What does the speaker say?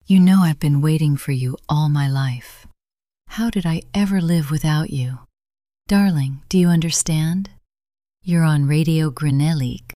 You know I've been waiting for you all my life. How did I ever live without you? Darling, do you understand? You're on Radio Grenelique.